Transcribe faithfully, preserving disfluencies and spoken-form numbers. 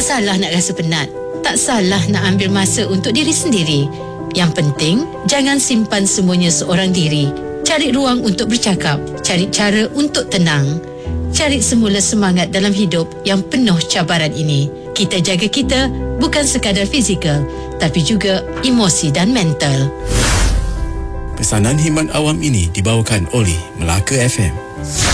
Tak salah nak rasa penat. Tak salah nak ambil masa untuk diri sendiri. Yang penting, jangan simpan semuanya seorang diri. Cari ruang untuk bercakap. Cari cara untuk tenang. Cari semula semangat dalam hidup yang penuh cabaran ini. Kita jaga kita, bukan sekadar fizikal, tapi juga emosi dan mental. Pesanan himan awam ini dibawakan oleh Melaka F M.